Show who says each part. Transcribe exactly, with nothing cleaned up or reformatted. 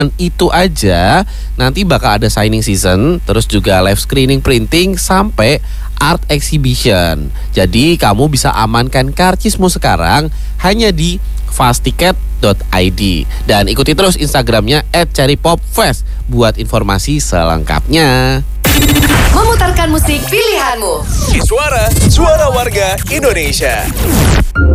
Speaker 1: Itu aja nanti bakal ada signing season, terus juga live screening printing sampai art exhibition. Jadi kamu bisa amankan karcismu sekarang hanya di fastticket dot i d dan ikuti terus Instagramnya et cherrypopfest buat informasi selengkapnya.
Speaker 2: Memutarkan musik pilihanmu.
Speaker 3: Suara, suara warga Indonesia.